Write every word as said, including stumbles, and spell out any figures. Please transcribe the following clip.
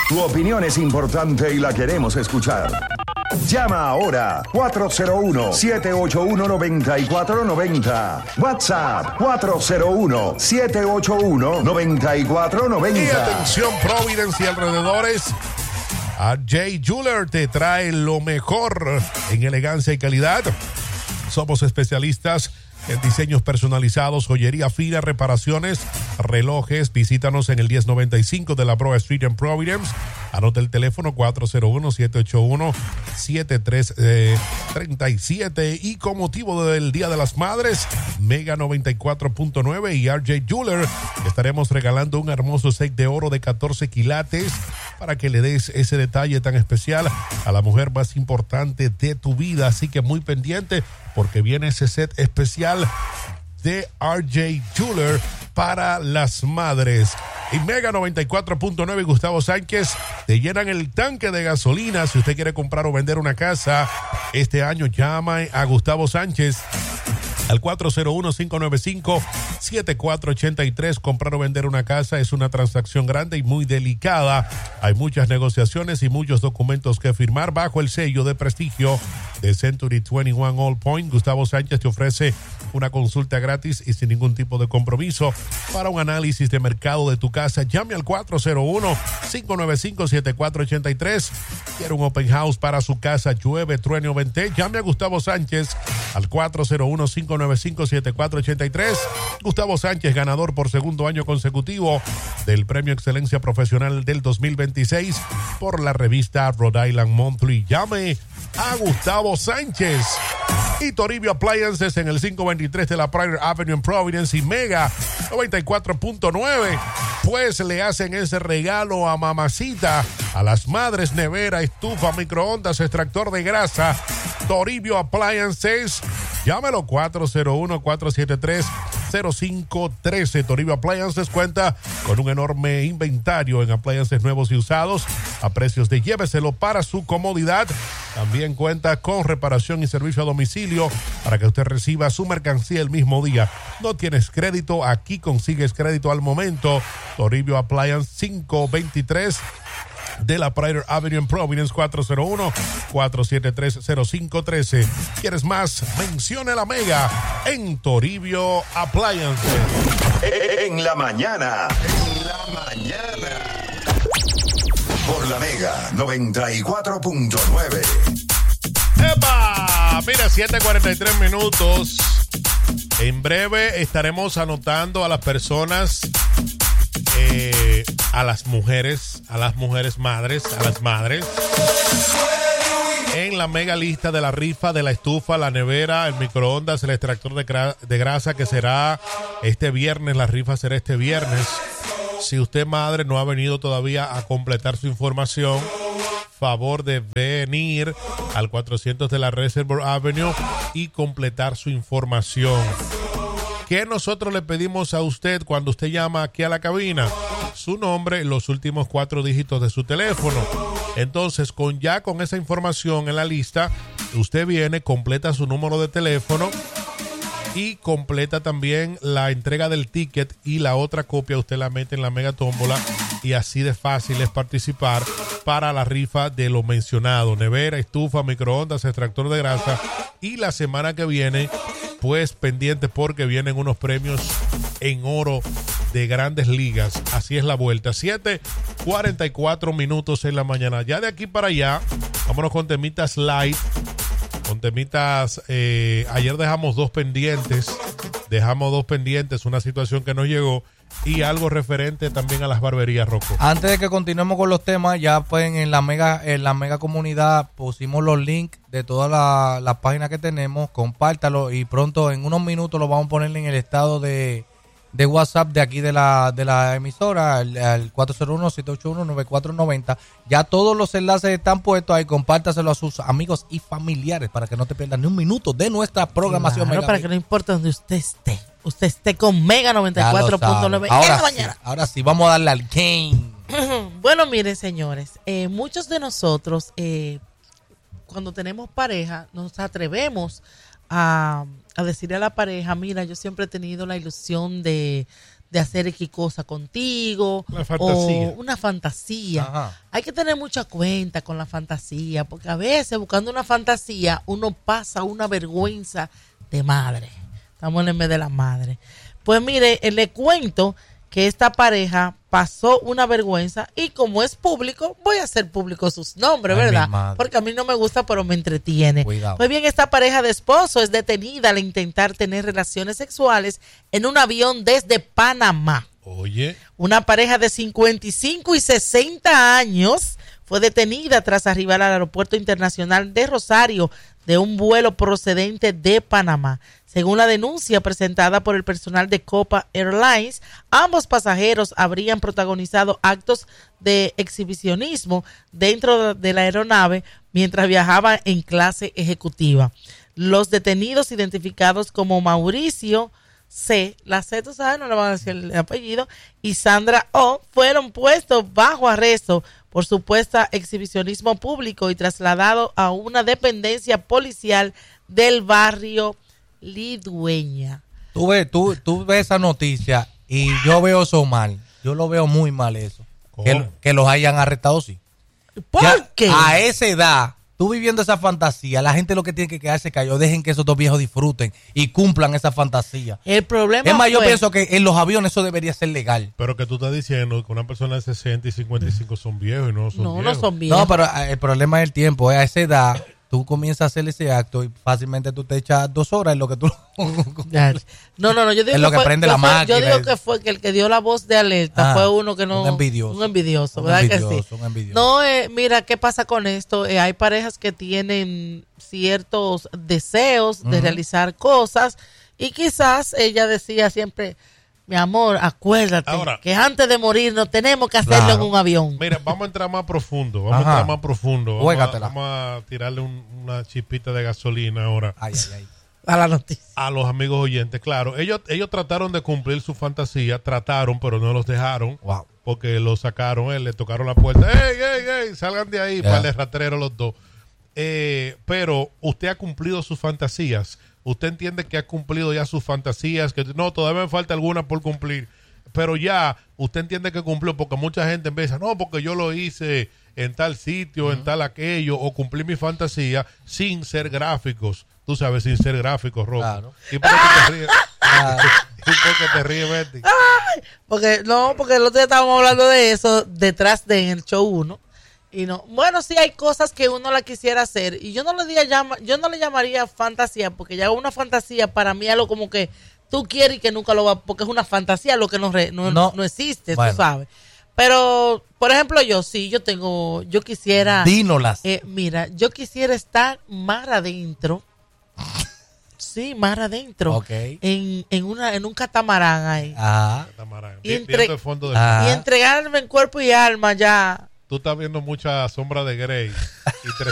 Tu opinión es importante y la queremos escuchar. Llama ahora cuatro cero uno, siete ocho uno, nueve cuatro nueve cero. WhatsApp cuatro cero uno, siete ocho uno, nueve cuatro nueve cero. Y atención, Providence y alrededores. R J Jeweler te trae lo mejor en elegancia y calidad. Somos especialistas en diseños personalizados, joyería fina, reparaciones, relojes. Visítanos en el diez noventa y cinco de la Broad Street en Providence. Anota el teléfono cuatro cero uno, siete ocho uno, siete tres tres siete. Y con motivo del Día de las Madres, Mega noventa y cuatro punto nueve y R J Jeweler estaremos regalando un hermoso set de oro de catorce quilates para que le des ese detalle tan especial a la mujer más importante de tu vida. Así que muy pendiente porque viene ese set especial de R J Jeweler para las madres. Y Mega noventa y cuatro punto nueve y Gustavo Sánchez te llenan el tanque de gasolina. Si usted quiere comprar o vender una casa este año, llama a Gustavo Sánchez al cuatro cero uno, cinco nueve cinco, siete cuatro ocho tres. Comprar o vender una casa es una transacción grande y muy delicada. Hay muchas negociaciones y muchos documentos que firmar bajo el sello de prestigio de Century veintiuno All Point. Gustavo Sánchez te ofrece una consulta gratis y sin ningún tipo de compromiso para un análisis de mercado de tu casa. Llame al cuatro cero uno, cinco nueve cinco, siete cuatro ocho tres. Quiere un open house para su casa, llueve, truene o vente. Llame a Gustavo Sánchez al cuatro cero uno, cinco nueve cinco, siete cuatro ocho tres. Gustavo Sánchez, ganador por segundo año consecutivo del Premio Excelencia Profesional del dos mil veintiséis por la revista Rhode Island Monthly. Llame a Gustavo Sánchez. Y Toribio Appliances en el quinientos veintitrés de la Pryor Avenue en Providence y Mega noventa y cuatro punto nueve. Pues le hacen ese regalo a mamacita, a las madres: nevera, estufa, microondas, extractor de grasa. Toribio Appliances. Llámelo cuatro cero uno, cuatro siete tres, cero cinco uno tres. Toribio Appliances cuenta con un enorme inventario en appliances nuevos y usados a precios de lléveselo para su comodidad. También cuenta con reparación y servicio a domicilio para que usted reciba su mercancía el mismo día. No tienes crédito, aquí consigues crédito al momento. Toribio Appliance quinientos veintitrés de la Pryor Avenue en Providence, cuatro cero uno, cuatro siete tres, cero cinco uno tres. ¿Quieres más? Mencione la Mega en Toribio Appliance. En la mañana. En la mañana. Por la Mega noventa y cuatro punto nueve. ¡Epa! Mira, siete cuarenta y tres minutos. En breve estaremos anotando a las personas, eh, a las mujeres, a las mujeres madres, a las madres, en la mega lista de la rifa de la estufa, la nevera, el microondas, el extractor de, gra- de grasa, que será este viernes. La rifa será este viernes. Si usted, madre, no ha venido todavía a completar su información, favor de venir al cuatrocientos de la Reservoir Avenue y completar su información. ¿Qué nosotros le pedimos a usted cuando usted llama aquí a la cabina? Su nombre, los últimos cuatro dígitos de su teléfono. Entonces, con ya con esa información en la lista, usted viene, completa su número de teléfono y completa también la entrega del ticket, y la otra copia usted la mete en la mega tómbola, y así de fácil es participar para la rifa de lo mencionado: nevera, estufa, microondas, extractor de grasa. Y la semana que viene, pues pendiente, porque vienen unos premios en oro de Grandes Ligas. Así es la vuelta. siete cuarenta y cuatro minutos en la mañana. Ya de aquí para allá, vámonos con temitas light. Con temitas, eh, ayer dejamos dos pendientes, dejamos dos pendientes, una situación que nos llegó y algo referente también a las barberías, Rocco. Antes de que continuemos con los temas, ya pues en la mega, en la mega comunidad pusimos los links de todas las la páginas que tenemos. Compártalo y pronto, en unos minutos, lo vamos a poner en el estado de, de WhatsApp de aquí de la, de la emisora, al, al cuatro cero uno, siete ocho uno, nueve cuatro nueve cero. Ya todos los enlaces están puestos ahí. Compártaselo a sus amigos y familiares para que no te pierdan ni un minuto de nuestra programación. Claro, Mega para Mega. que no importa donde usted esté, usted esté con Mega noventa y cuatro punto nueve en Ahora la sí, mañana. ahora sí, vamos a darle al game. Bueno, miren, señores, eh, muchos de nosotros, eh, cuando tenemos pareja, nos atrevemos a, a decirle a la pareja: mira, yo siempre he tenido la ilusión de, de hacer X cosa contigo. Una fantasía. O una fantasía. Ajá. Hay que tener mucha cuenta con la fantasía, porque a veces buscando una fantasía uno pasa una vergüenza de madre. Estamos en el mes de la madre. Pues mire, eh, le cuento que esta pareja pasó una vergüenza y como es público, voy a hacer público sus nombres, Ay, ¿verdad? mi madre. Porque a mí no me gusta, pero me entretiene. Cuidado. Pues bien, esta pareja de esposo es detenida al intentar tener relaciones sexuales en un avión desde Panamá. Oye, Una pareja de cincuenta y cinco y sesenta años fue detenida tras arribar al aeropuerto internacional de Rosario de un vuelo procedente de Panamá. Según la denuncia presentada por el personal de Copa Airlines, ambos pasajeros habrían protagonizado actos de exhibicionismo dentro de la aeronave mientras viajaban en clase ejecutiva. Los detenidos, identificados como Mauricio C, la C, tú sabes, no le van a decir el apellido, y Sandra O, fueron puestos bajo arresto por supuesta exhibicionismo público y trasladados a una dependencia policial del barrio Lidueña. Tú ves, tú, tú ves esa noticia y yo veo eso mal. Yo lo veo muy mal eso. Que, ¿Cómo? que los hayan arrestado, sí. ¿Por Ya, qué? A esa edad, tú viviendo esa fantasía, la gente lo que tiene que quedarse callado. Dejen que esos dos viejos disfruten y cumplan esa fantasía. El problema Es más, yo fue- pienso que en los aviones eso debería ser legal. pero que tú estás diciendo que una persona de sesenta y cincuenta y cinco son viejos y no son no, viejos. no son viejos. No, pero eh, el problema es el tiempo. eh, A esa edad, tú comienzas a hacer ese acto y fácilmente tú te echas dos horas en lo que tú... Ya. No, no, no, yo digo Es lo que fue- prende yo la fue- máquina. Yo digo que fue que el que dio la voz de alerta Ah, fue uno que no... un envidioso. Un envidioso, Un ¿verdad envidioso, que sí? un envidioso. No, eh, mira, ¿qué pasa con esto? Eh, hay parejas que tienen ciertos deseos de Ujú. realizar cosas y quizás ella decía siempre, mi amor, acuérdate Ahora- que antes de morir no tenemos que hacerlo Claro. en un avión. Mira, vamos a entrar más profundo. Vamos Ajá. a entrar más profundo. Vamos, a, Juégatela. vamos a tirarle un- una chispita de gasolina ahora Ay, ay, ay. A la noticia. a los amigos oyentes. Claro, ellos, ellos trataron de cumplir su fantasía, trataron, pero no los dejaron. Wow. Porque lo sacaron, él le tocaron la puerta. ¡Ey, ey, ey! Salgan de ahí, Yeah. para el rastrero los dos. Eh, pero usted ha cumplido sus fantasías. Usted entiende que ha cumplido ya sus fantasías. Que no, todavía me falta alguna por cumplir. Pero ya usted entiende que cumplió, porque mucha gente empieza, no, porque yo lo hice en tal sitio, en tal aquello, o cumplí mi fantasía sin ser gráficos. Tú sabes, sin ser gráficos, Rojo. Claro. ¿Y por qué te ríes? ¿Y por qué te ríes, Betty? Porque, no, porque el otro día estábamos hablando de eso detrás de en el show uno. Y no, bueno, sí hay cosas que uno la quisiera hacer. Y yo no le diría, llama, yo no le llamaría fantasía, porque ya una fantasía para mí es algo como que tú quieres y que nunca lo va, porque es una fantasía lo que no, re- no, No. no existe, Bueno. tú sabes. Pero, por ejemplo, yo sí, yo tengo, yo quisiera, Dínolas. eh, mira, yo quisiera estar más adentro. Sí, más adentro. Ok. En, en, una, en un catamarán ahí. Ajá. Catamarán. Y Vi- entre- viendo el fondo del Ah. Y entregarme en cuerpo y alma ya. Tú estás viendo mucha sombra de Grey y